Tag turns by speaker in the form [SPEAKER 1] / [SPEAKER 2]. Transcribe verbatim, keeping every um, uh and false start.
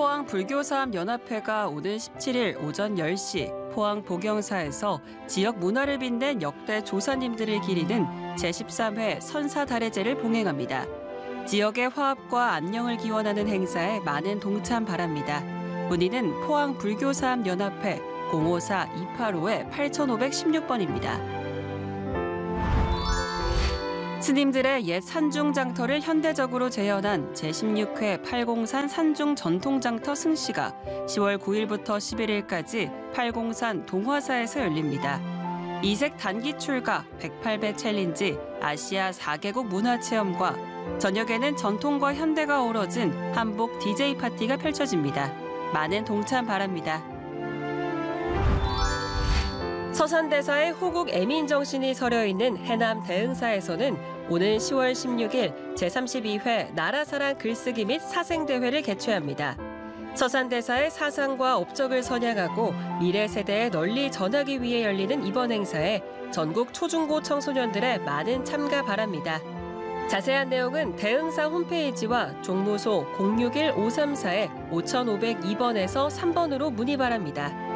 [SPEAKER 1] 포항불교사업연합회가 오는 십칠 일 오전 열 시 포항 복영사에서 지역 문화를 빛낸 역대 조사님들을 기리는 제십삼 회 선사달해제를 봉행합니다. 지역의 화합과 안녕을 기원하는 행사에 많은 동참 바랍니다. 문의는 포항불교사업연합회 공오사 이팔오 팔오일육 번입니다. 스님들의 옛 산중장터를 현대적으로 재현한 제십육 회 팔공산 산중 전통장터 승시가 시월 구일부터 십일일까지 팔공산 동화사에서 열립니다. 이색 단기 출가, 백팔 배 챌린지, 아시아 사 개국 문화체험과 저녁에는 전통과 현대가 어우러진 한복 디제이 파티가 펼쳐집니다. 많은 동참 바랍니다. 서산대사의 호국 애민정신이 서려있는 해남 대흥사에서는 오는 시월 십육일 제삼십이 회 나라사랑 글쓰기 및 사생대회를 개최합니다. 서산대사의 사상과 업적을 선양하고 미래 세대에 널리 전하기 위해 열리는 이번 행사에 전국 초중고 청소년들의 많은 참가 바랍니다. 자세한 내용은 대흥사 홈페이지와 종무소 공육일 오삼사 오오공이 번에서 삼 번으로 문의 바랍니다.